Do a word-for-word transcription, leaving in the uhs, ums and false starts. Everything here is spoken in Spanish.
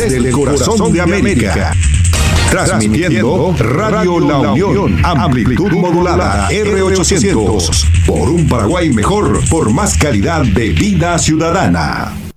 desde el corazón de América. Transmitiendo Radio La Unión, amplitud modulada R ochocientos. Por un Paraguay mejor, por más calidad de vida ciudadana.